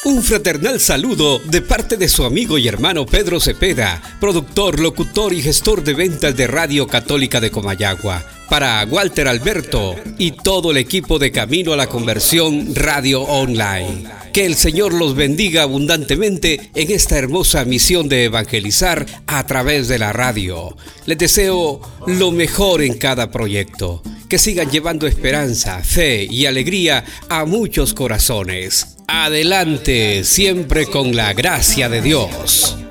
Un fraternal saludo de parte de su amigo y hermano Pedro Cepeda, productor, locutor y gestor de ventas de Radio Católica de Comayagua. Para Walter Alberto y todo el equipo de Camino a la Conversión Radio Online. Que el Señor los bendiga abundantemente en esta hermosa misión de evangelizar a través de la radio. Les deseo lo mejor en cada proyecto. Que sigan llevando esperanza, fe y alegría a muchos corazones. Adelante, siempre con la gracia de Dios.